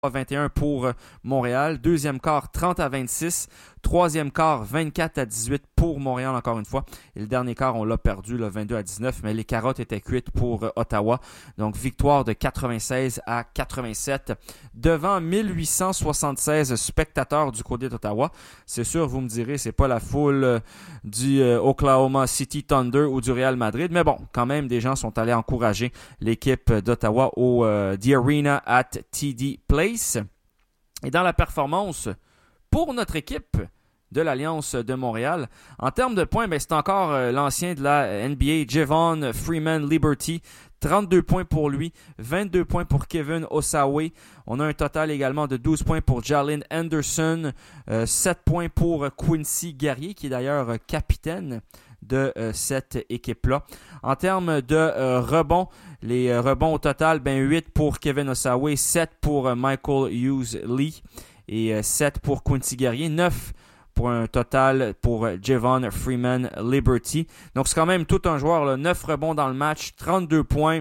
21 pour Montréal. Deuxième quart, 30-26. Troisième quart, 24-18 pour Montréal, encore une fois. Et le dernier quart, on l'a perdu, le 22-19, mais les carottes étaient cuites pour Ottawa. Donc, victoire de 96-87 devant 1876 spectateurs du côté d'Ottawa. C'est sûr, vous me direz, c'est pas la foule du Oklahoma City Thunder ou du Real Madrid, mais bon, quand même, des gens sont allés encourager l'équipe d'Ottawa au The Arena at TD Place. Et dans la performance pour notre équipe de l'Alliance de Montréal, en termes de points, c'est encore l'ancien de la NBA, Javon Freeman Liberty. 32 points pour lui, 22 points pour Kevin Osawe. On a un total également de 12 points pour Jalen Anderson, 7 points pour Quincy Guerrier, qui est d'ailleurs capitaine de cette équipe-là. En termes de rebonds, les rebonds au total, 8 pour Kevin Osawe, 7 pour Michael Hughes Lee et 7 pour Quincy Guerrier, 9 pour un total pour Javon Freeman Liberty. Donc, c'est quand même tout un joueur, là. 9 rebonds dans le match, 32 points,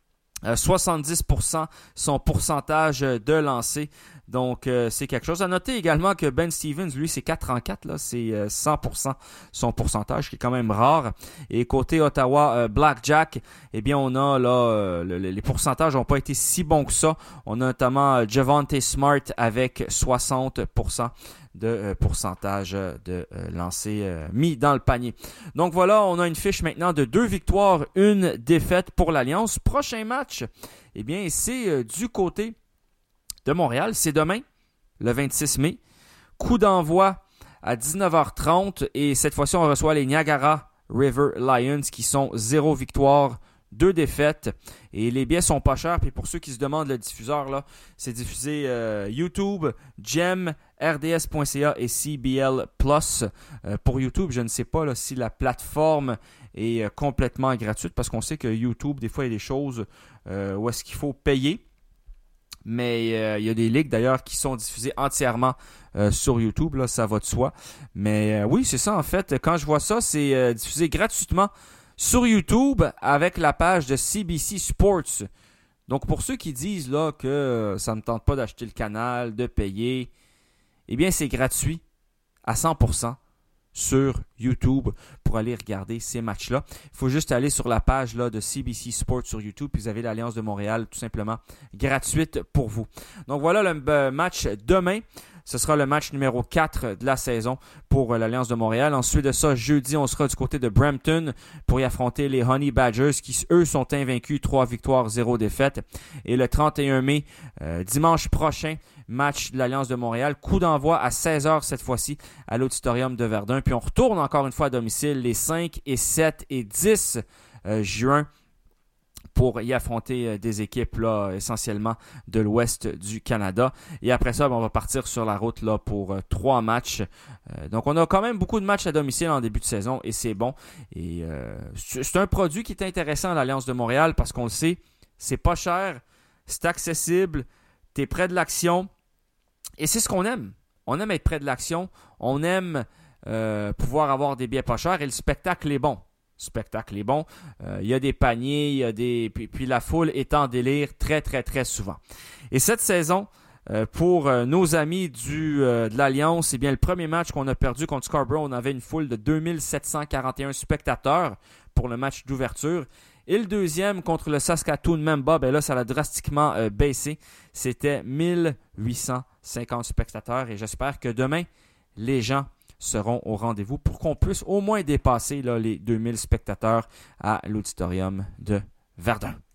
70% son pourcentage de lancer. Donc, c'est quelque chose. À noter également que Ben Stevens, lui, c'est 4 en 4. Là, c'est 100% son pourcentage, qui est quand même rare. Et côté Ottawa Blackjack, eh bien, on a là les pourcentages n'ont pas été si bons que ça. On a notamment Javonte Smart avec 60% de pourcentage de lancers mis dans le panier. Donc voilà, on a une fiche maintenant de 2 victoires, 1 défaite pour l'Alliance. Prochain match, eh bien, c'est du côté de Montréal. C'est demain, le 26 mai. Coup d'envoi à 19h30 et cette fois-ci, on reçoit les Niagara River Lions qui sont 0 victoire, 2 défaites et les billets sont pas chers. Puis pour ceux qui se demandent le diffuseur, là, c'est diffusé YouTube, GEM, RDS.ca et CBL Plus. Pour YouTube, je ne sais pas là, si la plateforme est complètement gratuite parce qu'on sait que YouTube, des fois, il y a des choses où est-ce qu'il faut payer. Mais il y a des ligues d'ailleurs qui sont diffusées entièrement sur YouTube, là, ça va de soi. Mais oui, c'est ça en fait. Quand je vois ça, c'est diffusé gratuitement sur YouTube avec la page de CBC Sports. Donc pour ceux qui disent là que ça ne me tente pas d'acheter le canal, de payer, eh bien c'est gratuit à 100% sur YouTube pour aller regarder ces matchs-là. Il faut juste aller sur la page là, de CBC Sports sur YouTube, puis vous avez l'Alliance de Montréal tout simplement gratuite pour vous. Donc voilà le match demain. Ce sera le match numéro 4 de la saison pour l'Alliance de Montréal. Ensuite de ça, jeudi, on sera du côté de Brampton pour y affronter les Honey Badgers qui, eux, sont invaincus, 3 victoires, 0 défaite. Et le 31 mai, dimanche prochain, match de l'Alliance de Montréal. Coup d'envoi à 16h cette fois-ci à l'Auditorium de Verdun. Puis on retourne encore une fois à domicile les 5 et 7 et 10 juin pour y affronter des équipes là, essentiellement de l'ouest du Canada. Et après ça, on va partir sur la route là, pour 3 matchs. Donc on a quand même beaucoup de matchs à domicile en début de saison et c'est bon. Et c'est un produit qui est intéressant à l'Alliance de Montréal parce qu'on le sait, c'est pas cher, c'est accessible, tu es près de l'action et c'est ce qu'on aime. On aime être près de l'action, on aime pouvoir avoir des billets pas chers et le spectacle est bon. Spectacle est bon. Il y a des paniers, il y a des puis la foule est en délire très, très, très souvent. Et cette saison, pour nos amis de l'Alliance, eh bien, le premier match qu'on a perdu contre Scarborough, on avait une foule de 2741 spectateurs pour le match d'ouverture. Et le deuxième contre le Saskatoon Mamba, ben là, ça a drastiquement baissé. C'était 1850 spectateurs et j'espère que demain, les gens seront au rendez-vous pour qu'on puisse au moins dépasser là, les 2000 spectateurs à l'auditorium de Verdun.